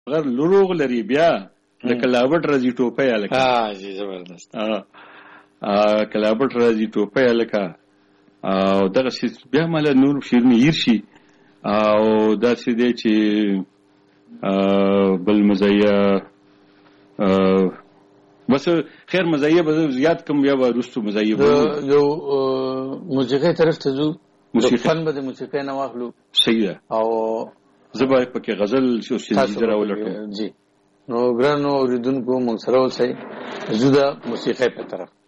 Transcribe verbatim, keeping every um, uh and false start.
غر لروغ لري بیا لکه لابټ راځي ټوپۍ الکه ها جی زبردست ا کلابټ راځي ټوپۍ الکه او دغه شی بیا مال نور شیرنی هیر شي او دا څه دی چې بل مزایا بس خیر مزایا به زیات کم بیا ورستو مزایا یو موسیقي طرف ته ځو موسیقي فن به د موسیقي نه واخلو صحیح ده او زبر پکې غزل شو چې راولټو جی نو ګرانو اوریدونکو مونږ سره اوسئ زو د موسیقي په طرف